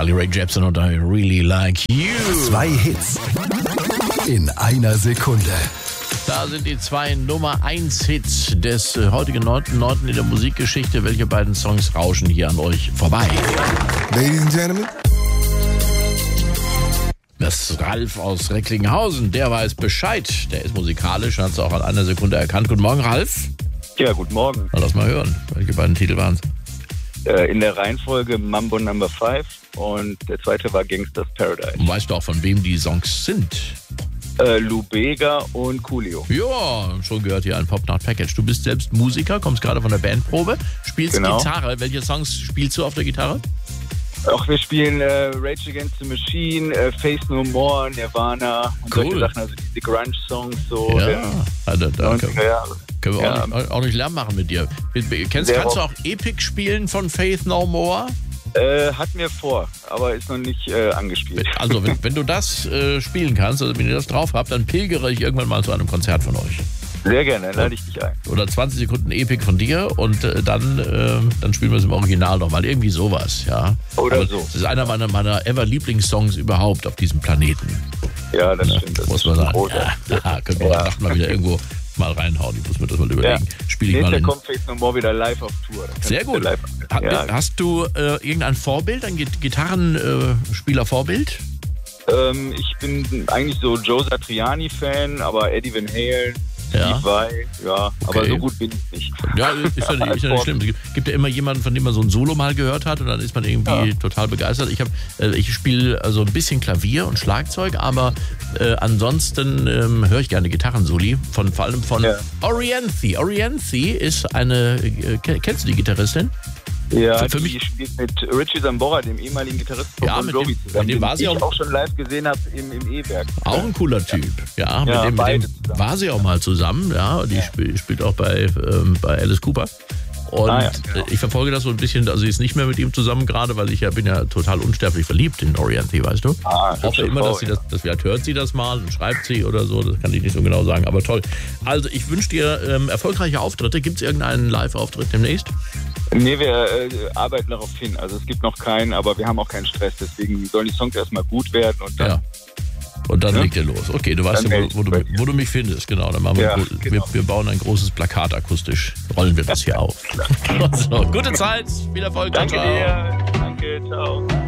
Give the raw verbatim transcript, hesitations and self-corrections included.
Carly Rae Jepsen und I Really Like You. Zwei Hits in einer Sekunde. Da sind die zwei Nummer eins Hits des äh, heutigen neunten neunten in der Musikgeschichte. Welche beiden Songs rauschen hier an euch vorbei? Ladies and Gentlemen. Das ist Ralf aus Recklinghausen, der weiß Bescheid. Der ist musikalisch, hat es auch an einer Sekunde erkannt. Guten Morgen, Ralf. Ja, guten Morgen. Na, lass mal hören. Welche beiden Titel waren es? Äh, in der Reihenfolge Mambo Number five und der zweite war Gangsters Paradise. Und weißt du auch, von wem die Songs sind? Äh, Lou Bega und Coolio. Ja, schon gehört hier ein Pop-Nacht-Package. Du bist selbst Musiker, kommst gerade von der Bandprobe, spielst Genau. Gitarre. Welche Songs spielst du auf der Gitarre? Auch wir spielen äh, Rage Against the Machine, äh, Face No More, Nirvana und Cool. solche Sachen, also diese Grunge-Songs so. Ja, der also, da können, neunziger Jahre. können wir Ja. auch, nicht, auch nicht Lärm machen mit dir. Kennst, Sehr kannst du rock. auch Epic spielen von Faith No More? Äh, hatten wir vor, aber ist noch nicht äh, angespielt. Also, wenn, wenn du das äh, spielen kannst, also wenn ihr das drauf habt, dann pilgere ich irgendwann mal zu einem Konzert von euch. Sehr gerne, dann lade ich dich ein. Oder zwanzig Sekunden Epic von dir und äh, dann, äh, dann spielen wir es im Original nochmal. Irgendwie sowas, ja. Oder Aber so. Das ist einer meiner, meiner ever-Lieblingssongs überhaupt auf diesem Planeten. Ja, das Ja, stimmt. Das muss ist man sagen. großartig. Ja, können wir Ja. heute Nacht mal wieder irgendwo mal reinhauen. Ich muss mir das mal überlegen. Ja. Spiele ich mal Nächster in. kommt Face No More wieder live auf Tour. Dann Sehr kannst du gut. live Ha, ja. Hast du äh, irgendein Vorbild, ein Git- Gitarrenspieler-Vorbild? Ähm, ich bin eigentlich so Joe Satriani-Fan, aber Eddie Van Halen, Ja. Steve Vai, ja, aber Okay. so gut bin ich nicht. Ja, ist ja nicht, ist ja nicht schlimm. Es gibt, gibt ja immer jemanden, von dem man so ein Solo mal gehört hat und dann ist man irgendwie Ja. total begeistert. Ich, hab, äh, ich spiele also ein bisschen Klavier und Schlagzeug, aber äh, ansonsten ähm, höre ich gerne Gitarrensoli, von, vor allem von Ja. Orianthi. Orianthi ist eine, äh, kennst du die Gitarristin? Ja, Für- für die mich- spielt mit Richie Sambora, dem ehemaligen Gitarristen von Ja, Bon mit Jovi dem- zusammen, mit dem war den sie ich auch- auch schon live gesehen habe im, im E-Werk. Auch ein cooler Typ. Ja, mit Ja, dem, mit beide dem zusammen. war sie auch mal zusammen. Ja, die Ja. Spiel, spielt auch bei, ähm, bei Alice Cooper. Und Ah, ja, genau. ich verfolge das so ein bisschen, also sie ist nicht mehr mit ihm zusammen gerade, weil ich ja bin ja total unsterblich verliebt in Orianthi, weißt du? Ah, Ich hoffe hübsche immer, Frau, dass sie ja. das, dass vielleicht hört sie das mal und schreibt sie oder so, das kann ich nicht so genau sagen, aber toll. Also ich wünsche dir ähm, erfolgreiche Auftritte. Gibt es irgendeinen Live-Auftritt demnächst? Nee, wir äh, arbeiten darauf hin. Also es gibt noch keinen, aber wir haben auch keinen Stress. Deswegen sollen die Songs erstmal gut werden und dann. Ja. Und dann Ja. legt ihr los. Okay, du weißt Dann ja, melde ich wo, wo, du, mich bei dir. wo du mich findest. Genau, dann machen wir, Ja, ein, gro- genau. wir, wir bauen ein großes Plakat akustisch. Rollen wir das hier auf. So, gute Zeit, viel Erfolg. Danke ciao. dir. Danke, ciao.